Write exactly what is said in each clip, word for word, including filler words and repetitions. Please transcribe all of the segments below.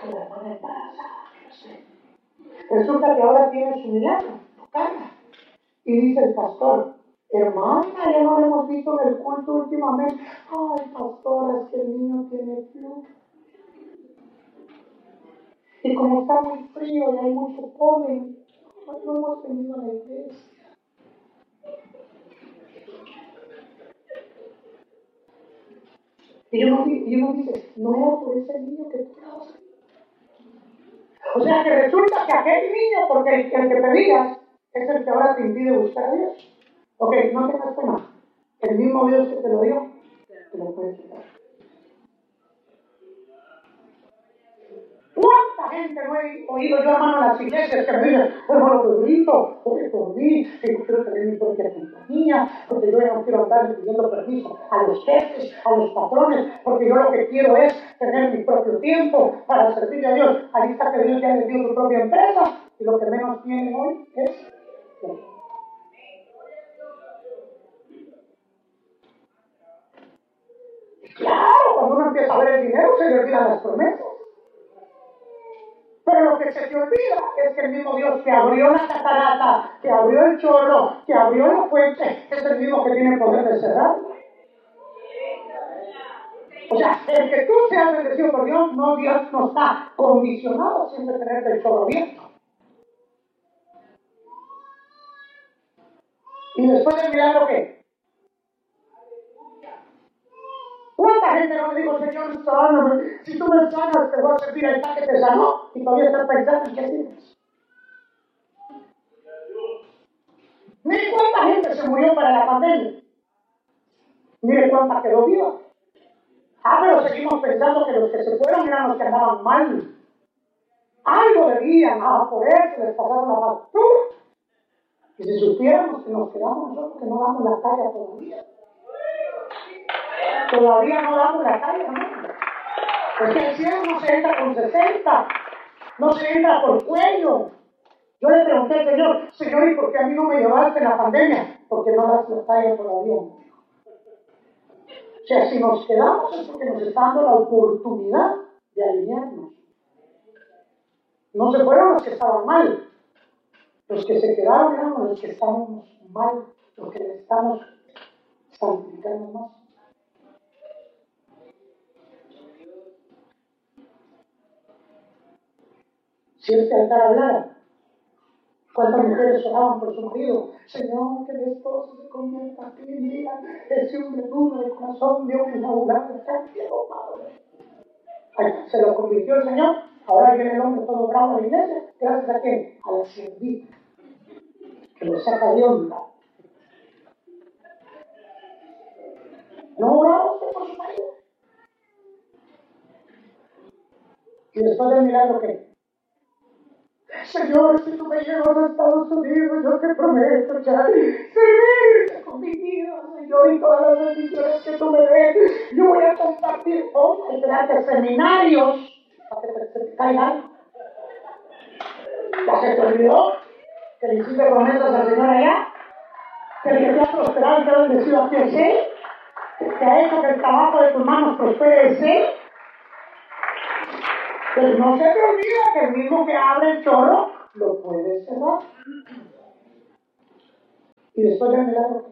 que la hermana embarazada, no sé. Resulta que ahora tiene su milagro, tocarla. Y dice el pastor, hermana, ya no lo hemos visto en el culto últimamente. Ay, pastora, es que el niño tiene flu. Y como está muy frío y hay mucho polen, no hemos venido a la iglesia. Y uno, y uno dice, no era por ese niño que tú estabas. O sea que resulta que aquel niño, porque el, el que pedías, es el que ahora te impide buscar a Dios. Ok, no tengas pena. El mismo Dios que te lo dio, te lo puede quitar. ¿Cuánta gente no he oído yo, hermano, en las iglesias que me dicen, hermano Pedrito, ore por mí, que yo quiero tener mi propia compañía, porque yo ya no quiero andar pidiendo permiso a los jefes, a los patrones, porque yo lo que quiero es tener mi propio tiempo para servirle a Dios. Ahí está que Dios ya le dio su propia empresa, y lo que menos tienen hoy es Dios. Claro, cuando uno empieza a ver el dinero, se le olvidan las promesas. Pero lo que se te olvida es que el mismo Dios que abrió la catarata, que abrió el chorro, que abrió la fuente, es el mismo que tiene el poder de cerrarla. O sea, el que tú seas bendecido por Dios, no, Dios no está condicionado a siempre tener el chorro abierto. Y después del milagro, ¿qué? ¿Cuánta gente no me dijo, Señor, sáname? Si tú me sanas, te voy a servir el pan que te sanó. Y todavía estás pensando en qué tienes. Mire cuánta gente se murió para la pandemia. Mire cuánta quedó viva. Ah, pero seguimos pensando que los que se fueron eran los que andaban mal. Algo debían, ah, por eso les pasaron la factura. Y si supiéramos que nos quedamos nosotros, que no damos la talla todavía. Todavía no damos la talla, ¿no? Porque el cielo no se entra con sesenta, no se entra por cuello. Yo le pregunté al Señor, Señor, ¿y por qué a mí no me llevaste en la pandemia? Porque no das la talla todavía. O sea, si nos quedamos es porque nos está dando la oportunidad de alinearnos. No se fueron los que estaban mal. Los que se quedaron eran los que estábamos mal, los que necesitamos santificarnos más. Si este altar hablara, ¿cuántas mujeres oraban por su marido? Señor, que mi esposo se convierta a ti, mira, ese hombre duro de corazón, Dios me inaugurado, cámbialo, Padre. Ay, se lo convirtió el Señor, ahora viene el hombre todo bravo a la iglesia, gracias a quién? A la siervita, que lo saca de onda. ¿No oraba usted por su marido? Y después del milagro, ¿qué? Señor, si tú me llevas a Estados Unidos, yo te prometo ya servirte con mi vida, Señor, y todas las bendiciones que tú me des. Yo voy a compartir hoy, hay que darte seminarios para que te, te caigan. ¿Ya se te olvidó que le hiciste promesas al Señor allá? Que el que te ha prosperado y te ha bendecido aquí es Él. Que ha hecho que el trabajo de tus manos prospere es Él. Pues no se te olvida que el mismo que abre el chorro lo puede cerrar. Y después del milagro,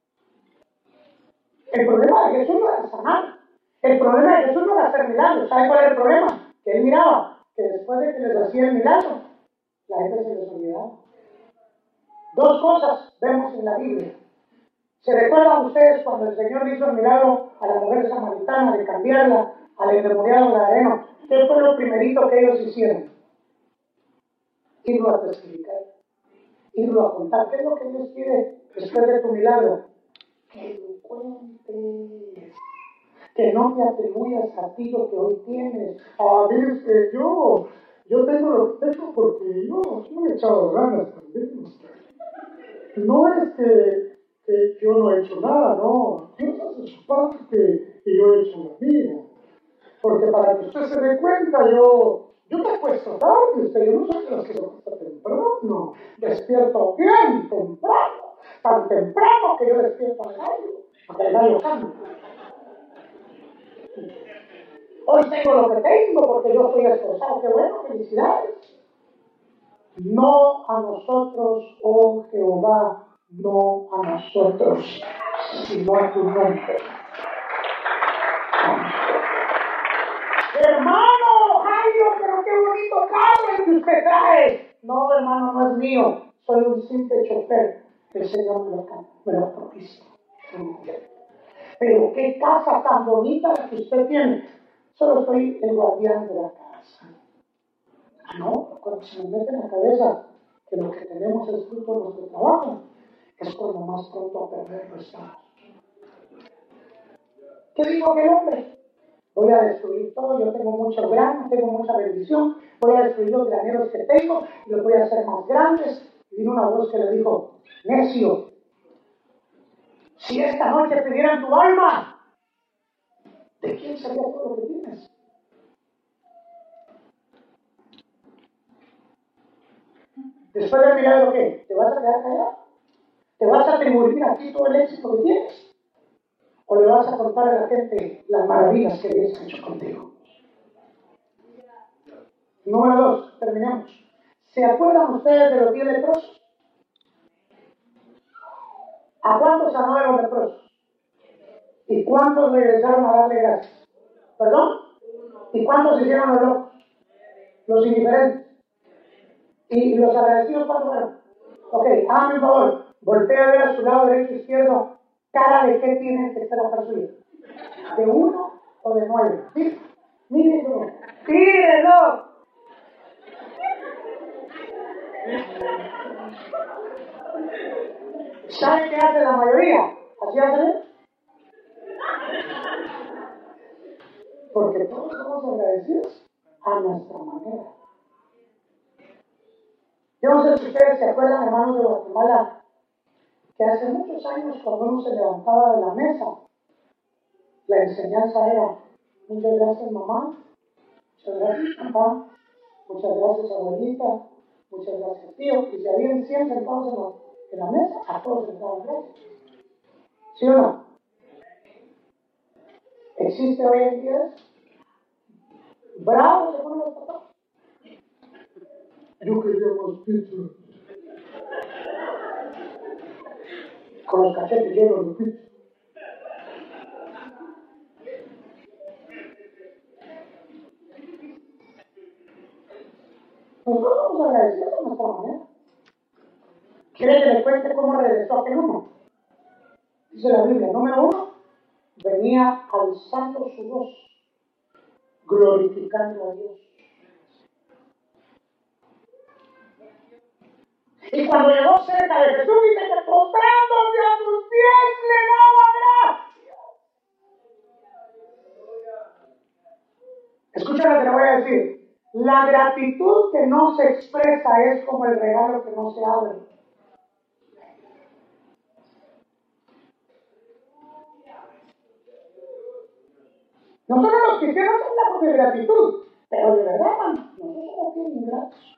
el problema de Jesús no era sanar. El problema de Jesús no era hacer milagros. ¿Sabe cuál era el problema? Que él miraba que después de que les hacía el milagro, la gente se les olvidaba. Dos cosas vemos en la Biblia. ¿Se recuerdan ustedes cuando el Señor hizo el milagro a la mujer samaritana de cambiarla al endemoniado gadareno? ¿Qué fue lo primerito que ellos hicieron? Irlo a testificar, irlo a contar. ¿Qué es lo que Dios quiere después de tu milagro? Que lo cuentes, que no te atribuyas a ti lo que hoy tienes. A ver, es que yo, yo tengo lo que tengo porque yo, yo he echado ganas también. No es que, que yo no he hecho nada, no. Dios hace su parte que, que yo he hecho la mía. Porque para que usted se dé cuenta, yo, yo me acuesto tarde, usted, yo no soy de los que se acuesta temprano, despierto bien temprano, tan temprano que yo despierto al gallo, para que el gallo cante. Hoy tengo lo que tengo porque yo soy esforzado. Qué bueno, felicidades. No a nosotros, oh Jehová, no a nosotros, sino a tu nombre. Hermano, Jairo, pero qué bonito carro el que usted trae. No, hermano, no es mío. Soy un simple chofer. El Señor me lo, me lo propicia. Pero qué casa tan bonita la que usted tiene. Solo soy el guardián de la casa. Ah, no, cuando se me mete en la cabeza que lo que tenemos es fruto de nuestro trabajo, es cuando más pronto a perderlo estamos. ¿Qué dijo aquel hombre? Voy a destruir todo, yo tengo muchos granos, tengo mucha bendición, voy a destruir los graneros que tengo y los voy a hacer más grandes. Y vino una voz que le dijo, necio, si esta noche pidieran tu alma, ¿de quién sería todo lo que tienes? Después del milagro, ¿qué? ¿Te vas a quedar callado? ¿Te vas a atribuir aquí todo el éxito que tienes? ¿O le vas a contar a la gente las maravillas que Dios ha hecho contigo? Número dos, terminamos. ¿Se acuerdan ustedes de los diez leprosos? ¿A cuántos sanó de los leprosos? ¿Y cuántos regresaron a darle gracias? ¿Perdón? ¿Y cuántos hicieron los locos? Los indiferentes. ¿Y los agradecidos cuántos fueron? Ok, hágame un favor. Voltea a ver a su lado derecho e izquierdo. ¿Cara de qué tiene que estar la persona? ¿De uno o de nueve? ¿Sí? Mírenlo. ¡Tírenlo! ¿Sabe qué hace la mayoría? ¿Así hacen? Porque todos somos agradecidos a nuestra manera. Yo no sé si ustedes se acuerdan, hermanos de Guatemala, que hace muchos años cuando uno se levantaba de la mesa, la enseñanza era, muchas gracias mamá, muchas gracias papá, muchas gracias abuelita, muchas gracias tío, y si habían cien sentados en la, en la mesa, a todos les daban gracias. ¿Sí o no? ¿Existe hoy en día eso? Bravo se ponen los papás. Yo quería más pizza. Con los cachetes llenos de pizza. Nosotros vamos a agradecer de nuestra manera. ¿Quiere que le cuente cómo regresó aquel uno? Dice la Biblia, número uno, venía alzando su voz, glorificando a Dios. Y cuando llegó cerca de Jesús, dice que postrándose a sus pies le daba gracias. Escucha lo que le voy a decir. La gratitud que no se expresa es como el regalo que no se abre. Nosotros los cristianos hablamos de gratitud, pero de verdad, hermano, nosotros somos bien ingratos.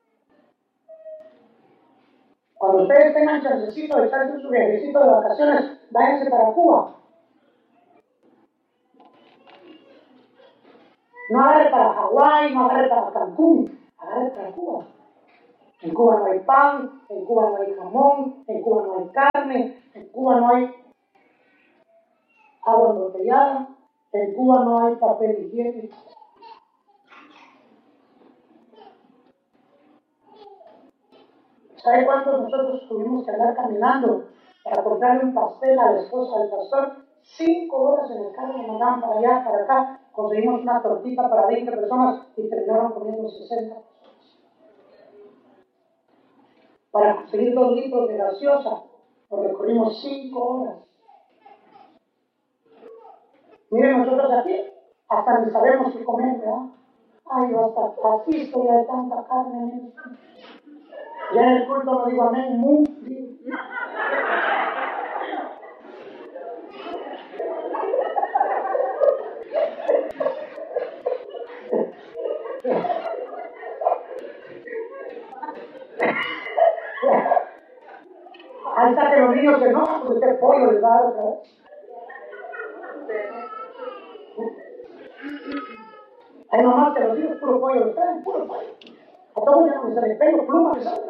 Cuando ustedes tengan chancecito de echarse su viajecito de vacaciones, váyanse para Cuba. No agarre para Hawái, no agarre para Cancún, agarre para Cuba. En Cuba no hay pan, en Cuba no hay jamón, en Cuba no hay carne, en Cuba no hay agua embotellada, en Cuba no hay papel higiénico. ¿Sabe cuántos nosotros tuvimos que andar caminando para comprarle un pastel a la esposa del pastor? Cinco horas en el carro, nos mandaban para allá, para acá, conseguimos una tortita para veinte personas y terminaron comiendo sesenta personas. Para conseguir dos litros de gaseosa, nos recorrimos cinco horas. Miren, nosotros aquí, hasta ni sabemos qué comer, ¿verdad? Ay, hasta aquí estoy de tanta carne. Ya en el culto no digo amén, muy bien. Ahí está que los niños se enojan porque este pollo les va a dar otra vez. Hay mamás que los hijos puro pollo les traen, puro pollo. A todos ya no les sale pelo, pluma les sale.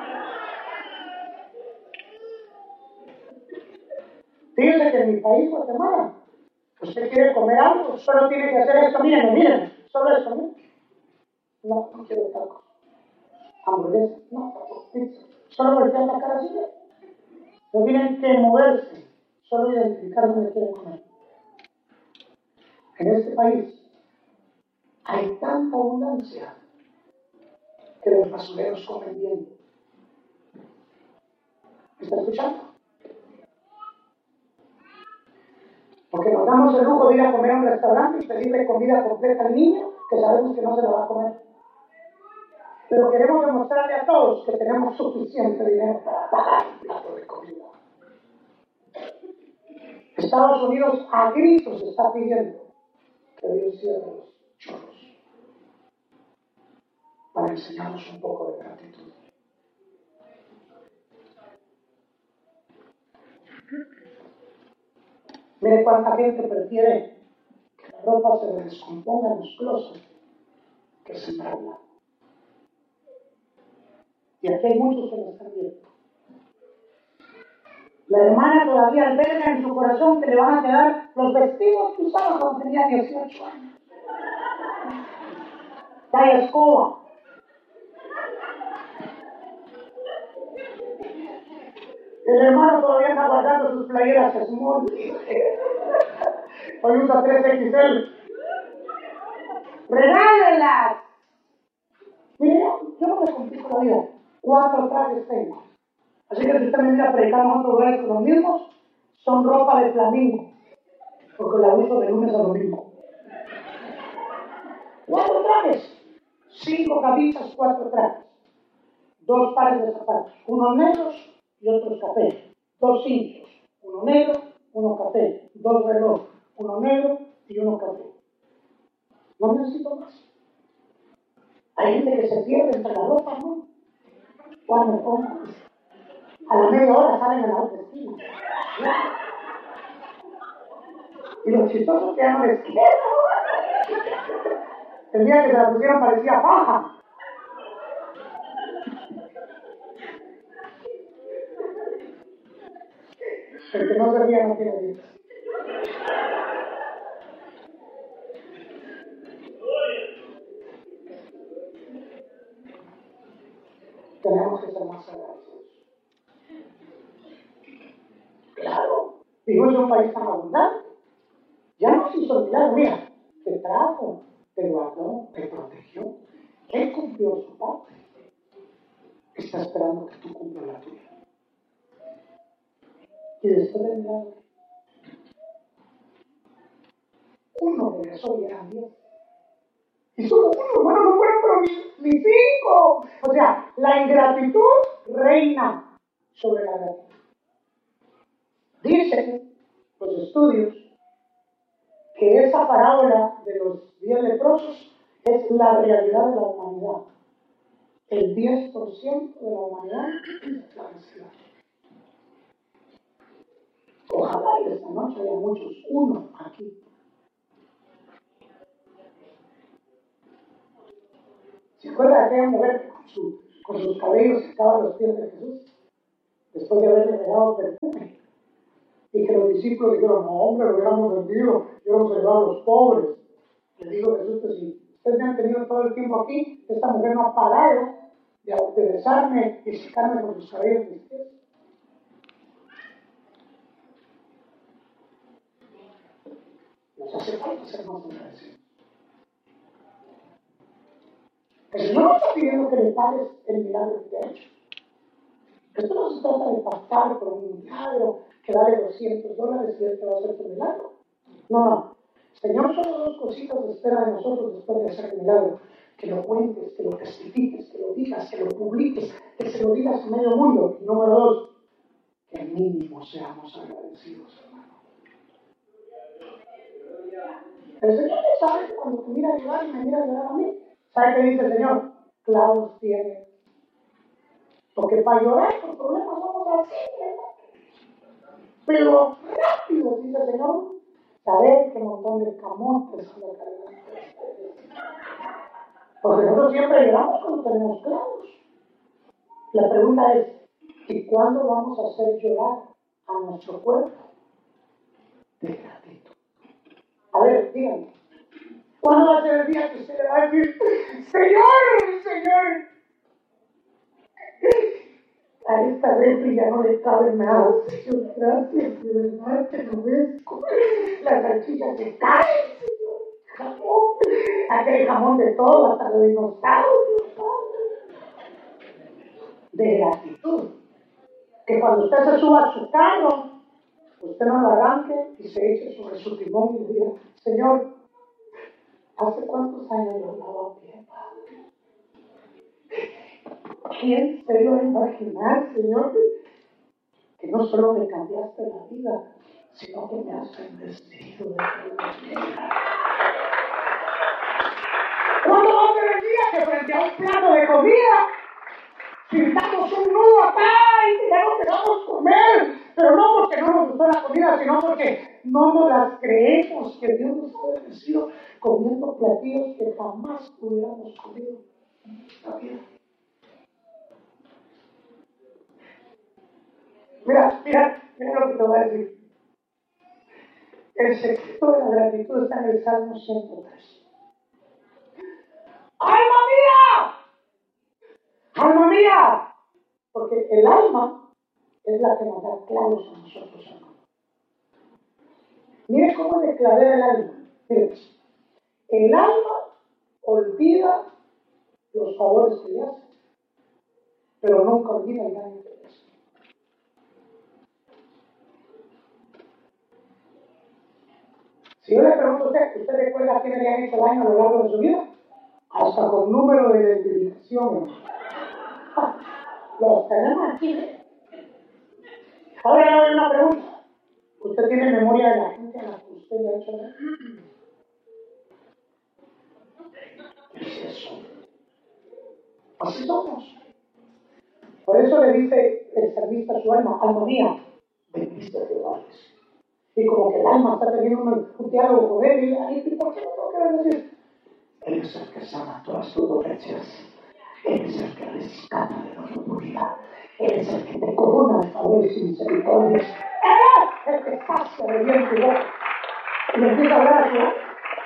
Fíjense que en mi país, Guatemala, usted quiere comer algo, solo tiene que hacer esto, mírenme, mírenme, solo esto, ¿no? No, no quiero tacos. Hamburguesa, no, tacos, pizza. Solo voltean la cara así. No tienen que moverse, solo identificar dónde quieren comer. En este país hay tanta abundancia que los basureros comen bien. ¿Me está escuchando? Porque nos damos el lujo de ir a comer a un restaurante y pedirle comida completa al niño que sabemos que no se la va a comer. Pero queremos demostrarle a todos que tenemos suficiente dinero para pagar un plato de comida. Estados Unidos a gritos está pidiendo que Dios cierre los chorros para enseñarnos un poco de gratitud. Mire cuánta gente prefiere que la ropa se le descomponga en los closets que sembrarla. Y aquí hay muchos que lo están viendo. La hermana todavía alberga en su corazón que le van a quedar los vestidos que usaba cuando tenía dieciocho años. Talla escoba. El hermano todavía está guardando sus playeras small. Hoy usa tres equis ele. ¡Regálenlas! Mire, yo, yo no me complico la vida. Cuatro trajes tengo. Así que si usted me mira predicando en otros lugares con los mismos, son ropa de flamingo. Porque la uso de lunes a domingo. Cuatro trajes. Cinco camisas, cuatro trajes. Dos pares de zapatos. Unos negros y otros café. Dos cinchos. Uno negro, uno café. Dos relojes. Uno negro y uno café. No necesito más. Hay gente que se pierde entre la ropa, ¿no? Cuando pongo. A la media hora salen a la otra esquina. Y lo chistoso es que ya no les quiero. El día que se la pusieron parecía paja. El que no servía no tiene dientes. Tenemos que ser más agradecidos. Claro, vivimos en un país tan abundante. Ya nos hizo el milagro, mira, te trajo, te guardó, te protegió. Él cumplió su parte. Está esperando que tú cumplas la tuya. Y después del milagro, uno regresó y eran diez. Y solo uno, bueno, no fueron pero ni, ni cinco. O sea, la ingratitud reina sobre la gratitud. Dicen los estudios que esa parábola de los diez leprosos es la realidad de la humanidad. El diez por ciento de la humanidad es la necesidad. Ojalá y esta noche haya muchos, uno aquí. ¿Se acuerda de aquella mujer con, su, con sus cabellos secados a los pies de Jesús? Después de haberle regado perfume. Y que los discípulos dijeron, no hombre, lo hubiéramos vendido, yo los llevaba a los pobres. Le digo Jesús que si ustedes me han tenido todo el tiempo aquí, esta mujer no ha parado de, de besarme y secarme con sus cabellos de mis pies. Nos hace falta ser más agradecidos. El Señor no está pidiendo que le pagues el milagro que te ha hecho. Esto no se trata de pactar por un milagro, que dale doscientos dólares y Él te va a hacer tu milagro. No, no. Señor, solo dos cositas espera de nosotros después de hacer el milagro. Que lo cuentes, que lo testifiques, que lo digas, que lo publiques, que se lo digas a medio mundo. Y número dos, que al mínimo seamos agradecidos, hermano. El Señor ya sabe que cuando te mira a ayudar y me mira a ayudar a mí, ¿sabe qué dice el Señor? Clavos tiene. Porque para llorar por problemas somos así, hermano. Pero rápido, dice el Señor, saber que un montón de camotes son los cargadores. Porque nosotros siempre lloramos cuando tenemos clavos. La pregunta es, ¿y cuándo vamos a hacer llorar a nuestro cuerpo? De gratitud. A ver, díganme. ¿Cuándo va a ser el día que usted le va a decir, Señor, Señor, a esta vez ya no le cabe nada, Señor, gracias, de verdad te lo agradezco. Las salchichas se caen, Señor, jamón, aquel jamón de todo, hasta los dinosaurios, de gratitud. Que cuando usted se suba a su carro, usted no lo arranque y se eche sobre su timón y diga, Señor, ¿hace cuántos años yo andaba a pie, Padre? ¿Quién se iba a imaginar, Señor, que no solo me cambiaste la vida, sino que me has bendecido de toda manera? ¿Cuándo va a ser el día que frente a un plato de comida pintamos un nudo acá y ya no queramos comer? Pero no porque no nos gustó la comida, sino porque no nos las creemos que Dios nos ha bendecido comiendo platillos que jamás hubiéramos comido en nuestra vida. Mira, mira, mira lo que te voy a decir. El secreto de la gratitud está en el Salmo ciento tres. ¡Alma mía! ¡Alma mía! Porque el alma es la que nos da clavos a nosotros, hermano. Mire cómo le clavé el alma. Mire, el alma olvida los favores que le hace, pero nunca olvida el daño que le hace. Si yo le pregunto a usted, ¿usted recuerda a quién le han hecho daño a lo largo de su vida? Hasta con número de identificación. Los tenemos aquí. Ahora le hago una pregunta. ¿Usted tiene memoria de la gente a la que usted le ha hecho daño? ¿Qué es eso? Así somos. Por eso le dice el salmista a su alma, alma mía, bendice a Jehová. Y como que el alma está teniendo un, un diálogo con él, y ¿y por qué no tengo que decir? Él es el que sana todas tus dolencias. Él es el que rescata de la oscuridad. Él es el que te corona de favores y misericordias. Él es el que sacia de bien tu boca. Y le empieza a hablar a su boca.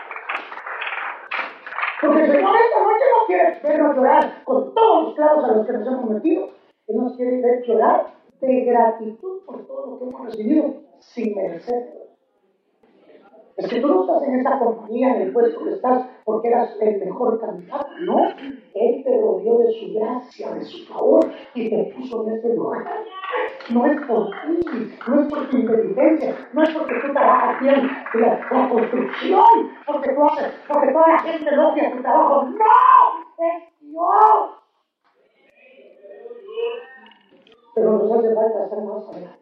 Porque el Señor esta noche no quiere vernos llorar con todos los clavos a los que nos hemos metido. Él nos quiere ver llorar de gratitud por todo lo que hemos recibido sin merecerlo. Es que tú no estás en esa compañía, en el puesto que estás, porque eras el mejor candidato. No, Él te rodeó de su gracia, de su favor, y te puso en ese lugar. No es por ti, no es por tu inteligencia, no es porque tú trabajas bien la, la construcción, porque tú haces, porque toda la gente elogia tu trabajo. ¡No! ¡Es Dios! Pero nos hace falta hacer más agradecidos.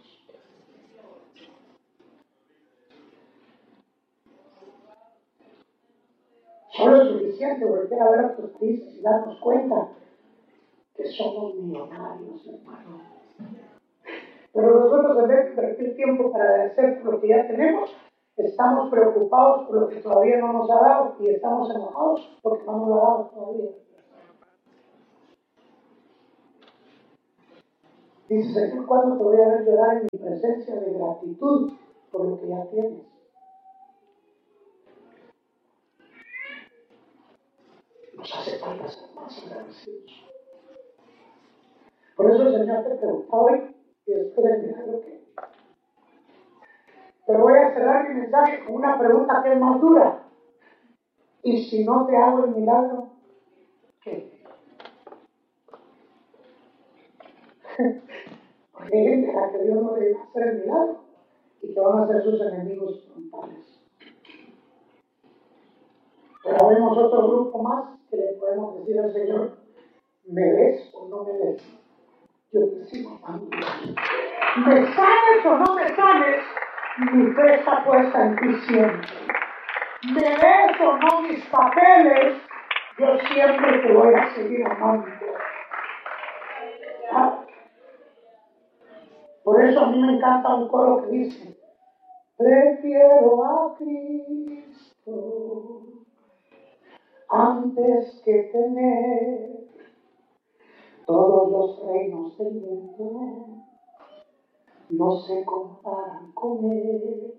Solo es suficiente volver a ver a tus países y darnos cuenta que somos millonarios, hermano. Pero nosotros, en vez de invertir tiempo para agradecer por lo que ya tenemos, estamos preocupados por lo que todavía no nos ha dado y estamos enojados porque no nos lo ha dado todavía. Dice, Señor, ¿cuándo te voy a ver llorar en mi presencia de gratitud por lo que ya tienes? Nos hace falta ser más agradecidos. Por eso el Señor te pregunta hoy, y después del milagro que... Pero voy a cerrar mi mensaje con una pregunta que es más dura. ¿Y si no te hago el milagro, qué? Porque hay gente a la que Dios no le va a hacer el milagro y que van a ser sus enemigos frontales. Pero vemos otro grupo más que le podemos decir al Señor, ¿me ves o no me ves? Yo te sigo amando. ¿Me sanes o no me sanes? Mi fe está puesta en ti siempre. ¿Me ves o no mis papeles? Yo siempre te voy a seguir amando. ¿Ah? Por eso a mí me encanta un coro que dice, prefiero a Cristo antes que tener todos los reinos del mundo, no se comparan con Él.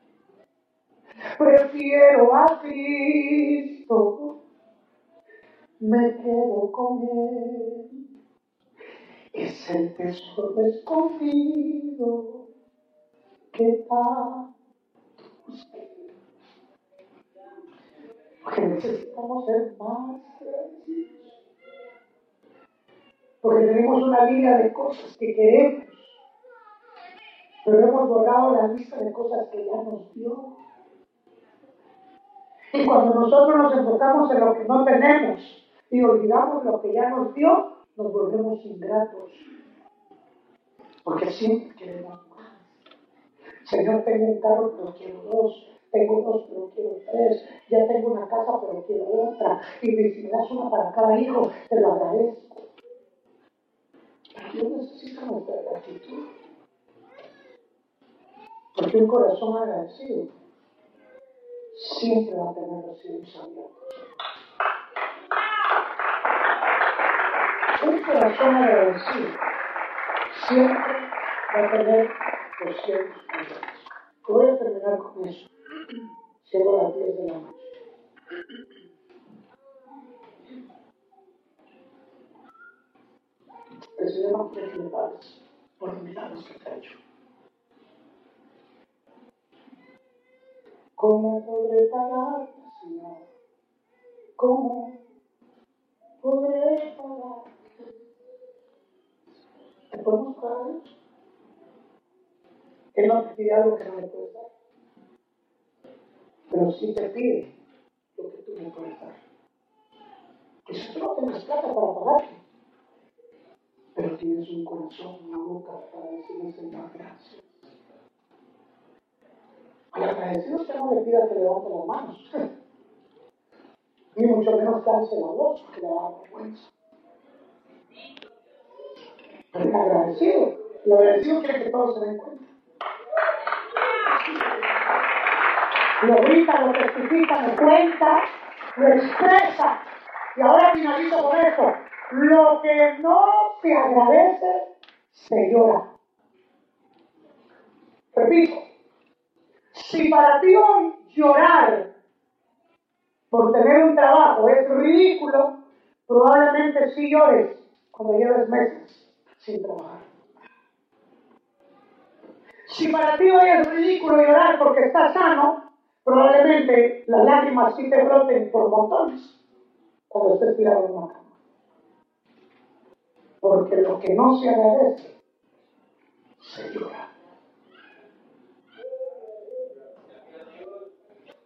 Prefiero a Cristo, me quedo con Él. Es el tesoro escondido que da. Porque necesitamos ser más agradecidos. Porque tenemos una línea de cosas que queremos, pero hemos borrado la lista de cosas que ya nos dio. Y cuando nosotros nos enfocamos en lo que no tenemos y olvidamos lo que ya nos dio, nos volvemos ingratos. Porque siempre queremos más. Señor, tengo un carro, pero quiero dos. Tengo dos, pero quiero tres. Ya tengo una casa, pero quiero otra. Y si me das una para cada hijo, te lo agradezco. Pero Dios necesita nuestra gratitud. Porque un corazón agradecido siempre va a tener los cielos abiertos. Un corazón agradecido siempre va a tener los cielos abiertos. Voy a terminar con eso. Llego a las diez de la noche. El Señor no quiere que le pagues por los milagros que te ha hecho. ¿Cómo podré pagarte, Señor? ¿Cómo podré pagarte? ¿Te podemos pagar eso? Él no te pide algo que no le puedes dar, pero sí te pide lo que tú le puedes dar. Que si tú no tienes plata para pagarte, pero tienes un corazón, una boca para decirle, Señor, gracias. Al agradecido usted no le pida que levante las manos, ni mucho menos que alce la voz, porque le da vergüenza. Pero el agradecido, el agradecido quiere que todos se den cuenta. Lo grita, lo testifica, lo cuenta, lo expresa. Y ahora finalizo con esto. Lo que no se agradece, se llora. Repito, si para ti hoy llorar por tener un trabajo es ridículo, probablemente sí llores cuando lleves meses sin trabajar. Si para ti hoy es ridículo llorar porque estás sano, probablemente las lágrimas sí te broten por montones cuando estés tirado en una cama. Porque lo que no se agradece, se llora.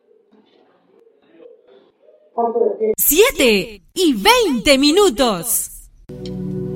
Siete y veinte minutos.